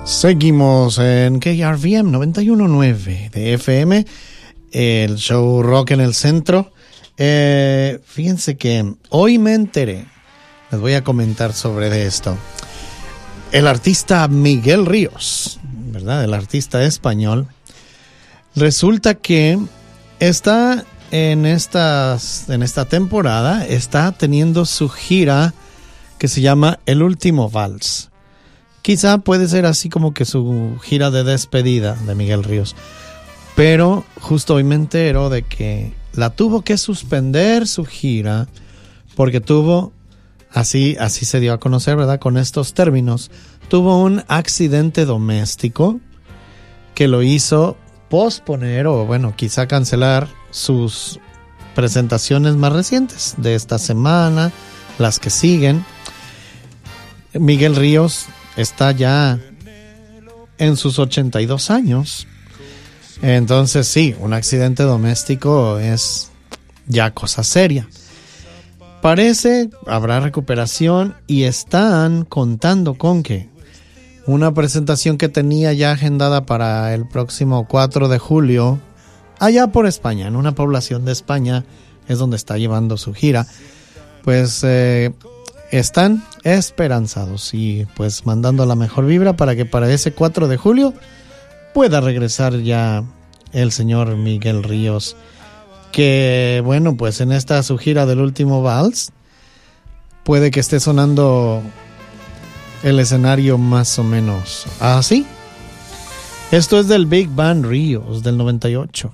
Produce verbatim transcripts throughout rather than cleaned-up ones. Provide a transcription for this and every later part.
Seguimos en K R V M noventa y uno punto nueve de F M, el show Rock en el Centro. Eh, fíjense que hoy me enteré, les voy a comentar sobre esto. El artista Miguel Ríos, ¿verdad? El artista español, resulta que está en, estas, en esta temporada, está teniendo su gira que se llama El Último Vals. Quizá puede ser así como que su gira de despedida de Miguel Ríos. Pero justo hoy me entero de que la tuvo que suspender su gira porque tuvo, así, así se dio a conocer, ¿verdad? Con estos términos, tuvo un accidente doméstico que lo hizo posponer o, bueno, quizá cancelar sus presentaciones más recientes de esta semana, las que siguen. Miguel Ríos está ya en sus ochenta y dos años. Entonces sí, un accidente doméstico es ya cosa seria. Parece habrá recuperación y están contando con que una presentación que tenía ya agendada para el próximo cuatro de julio, allá por España, en una población de España, es donde está llevando su gira, pues eh, están esperanzados y pues mandando la mejor vibra para que para ese cuatro de julio pueda regresar ya el señor Miguel Ríos, que bueno, pues en esta su gira del Último Vals puede que esté sonando el escenario más o menos así. Esto es del Big Band Ríos del noventa y ocho.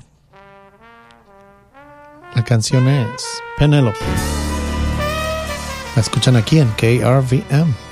La canción es Penélope. La escuchan aquí en K R V M.